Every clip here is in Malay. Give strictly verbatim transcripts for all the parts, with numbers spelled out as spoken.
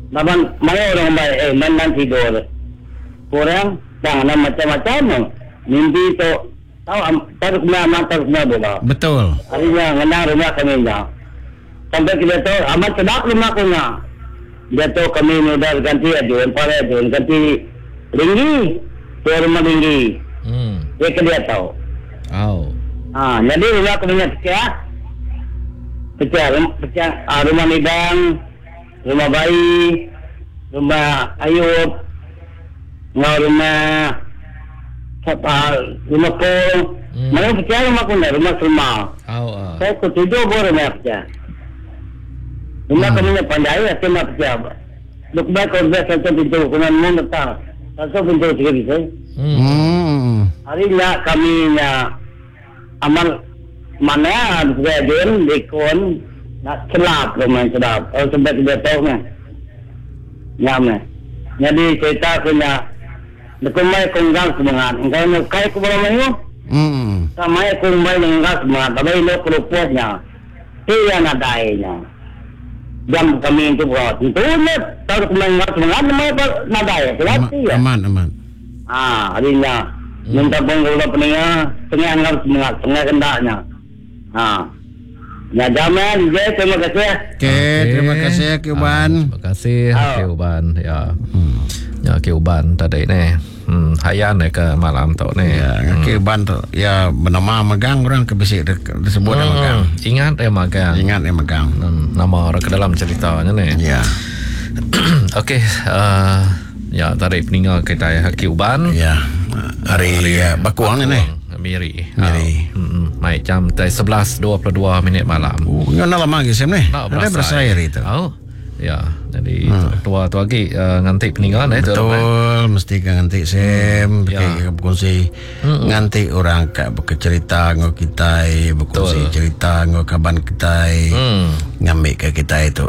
Naman, mana orang baik, eh, mandan tidur. Kurang, jangan macam-macam. Mimpi tu, tahu, taruh kena amat, taruh kena bola. Betul. Harinya, ngenang rumah kami dah. Sampai kita tahu, amat sedap rumah kena. Dia tahu kami mudah ganti ajuan, pada ajuan, ganti ringgi. Dia rumah ringgi. Hmm. Dia ke dia tahu. Oh. Ah, jadi rumah kami pecah. Pecah, pecah. Ah, rumah Nidang, rumah bayi, rumah Ayub, rumah apa, rumah Pol. Hmm. Mana pecah rumah kuna, rumah Selma. Oh. Uh. Saya ketujuh baru rumah pecah. Rumah Hmm. kami ni pandai, saya nak pecah. Luk baik kalau biasa satu pintu, kuna mau datang. Satu pintu tiga bisa. Hmm. Hmm. Hari ni kami nya amal mana ada dia dekon nak celap rumah celap. Oh sampai dia tahu ni. Nyamnya. Jadi cerita punya dekumai konggang semangat. Engkau nak kai ku bola mayu? Hmm. Samai konggai dengan semangat. Tapi lo kerupuknya. Dia nak dainya. Jam kami itu buat. Itu ni tahu konggang semangat nama nak dai. Berarti ya. Aman, aman. Ah, harinya minta pengguna peninggal tengah ngar semangat tengah kendaknya. Ah. Ya jaman, je terima kasih. Okey, terima kasih Ki Uban. Ah, terima kasih Oh. Ki Uban. Ya. Hmm. Ya Ki Uban tadi ni. Hmm, hayan ni ke malam tu ni. Ya, Ki Uban tu ya bernama megang orang kebisik disebut Hmm. megang. Ingat eh magang. Ingat ya megang. Hmm, nama orang ke dalam ceritanya ni. Ya. Okey, uh, ya tarik peninggal kita ya Ki Uban. Ya. Hari ya bakuang ni ni. Miri. Miri. Oh, hmm, mai jam sebelas dua puluh dua minit malam. Oh, ini nak lama lagi Sam ni. Tak Ada berasa hari tu. Oh. Ya, jadi hmm. tua tu lagi uh, nganti peninggalan eh tu. Betul, mesti kan nganti Sam, Ya. ya. berkongsi Hmm. nganti orang kat bercerita ngau kita, berkongsi Betul. cerita ngau kaban kita, Hmm. ngambil ke kita itu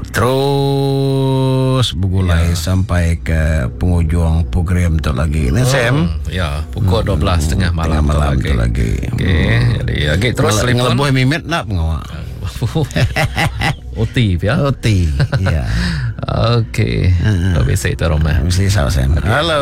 terus bergulai Ya. sampai ke penghujung program tu lagi. Ni Sam, Hmm, ya, pukul dua belas tengah malam, tengah malam tu tu lagi. Okey, jadi lagi terus Ngel- telefon. ngelebuh mimit nak pengawak. Oti ya. Oti, ya. Okey. Ha. Tak biasa tu rumah. Mesti salah Sam. Halo.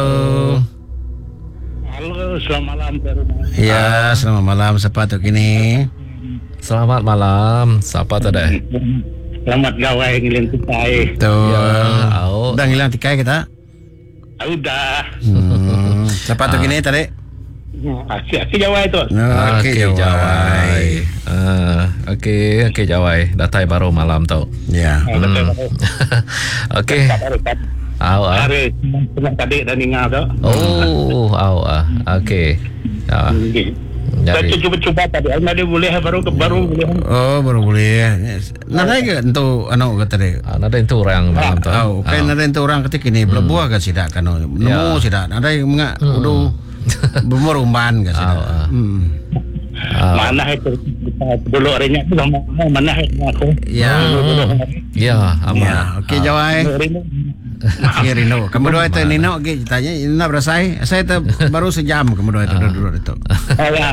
Halo, selamat malam Terima. Ya, selamat malam. Siapa tu kini? Selamat malam. Siapa tu dah? Selamat gawai ngilin tupai. Betul. Ya, au. Udah ngilang tikai kita? Udah. Hmm. Siapa tu kini tadi? Asyik asyik jawai tu. Nah, Okey, Okey, Jawai. Jawai. Ah, okey, okey Jawai. Datai baru malam tu. Ya. Hmm. Okey. Au ah. Hari pernah tadi dah dengar tu. Oh, au ah. Okey. Ya. Saya Jadi cuba-cuba tadi. Ada boleh baru baru boleh. Oh, baru boleh. Nak lagi ke untuk anu kata dia? ah, ada itu orang malam tu. Oh, kan ada untuk orang ketik ini berbuah ke sidak kan? Nemu sidak. Ada yang mengak udah berumban ke sidak. Hmm. Ah, Mana itu dulu harinya tu sama mana aku. Ya. ya, aman. Ya, okey Jawai. Okey Rino. Kamu dua itu Nino okey tanya nak berasai. Saya tu baru sejam kamu dua itu duduk itu. Oh ya.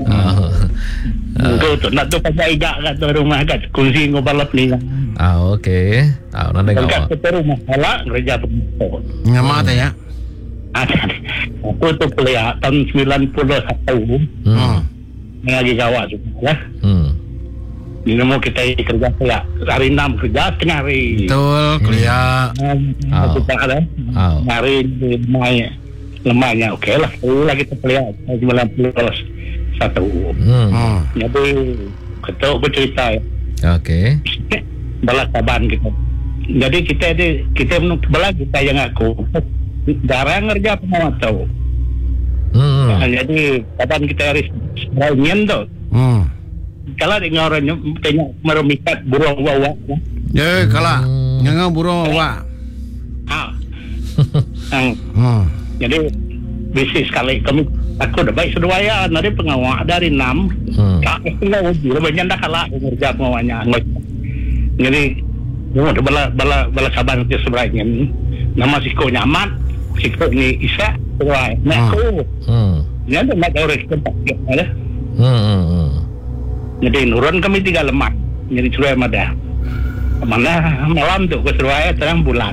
Itu tu nak tu pasal igak kat tu rumah kat kunci ngobalap ni. Ah, okey. Ah, nanti kau. Kat tu rumah salah kerja tu. Ngama tu ya. Aku tu kuliah tahun sembilan puluh satu. Hmm. Ngaji Jawa juga lah. Hmm. Ini mau kita kerja kuliah hari enam kerja tengah hari. Betul, kuliah. Oh. Kita ada Oh. hari lemahnya lemahnya okey lah. Lagi kita kuliah sembilan puluh satu. Hmm. Hmm. Jadi kita bercerita ya. Okey. Balas saban kita. Jadi kita ada kita menung belah kita yang aku jarang kerja pengawat tahu. Hmm. Nah, jadi kapan kita harus beranian tu. Hmm. Kalau dengan orang tanya merumikat burung wawa. Ya, kalau ngangau burung awak. Ah. Ang, Hmm. jadi bisnis sekali kami aku dah baik sedaya dari pengawal dari enam. Hmm. Tak tinggal uji banyak dah kalah kerja pengawalnya. Jadi oh, bala bala bala sabar nanti sebenarnya nama siko nyaman siko ni Isa sesuai. Nah aku Hmm. ni ada nak orang kita ada. Hmm. Hmm. Jadi nurun kami tiga lemak. Jadi suruh ada. Mana malam tu ke Surabaya terang bulan.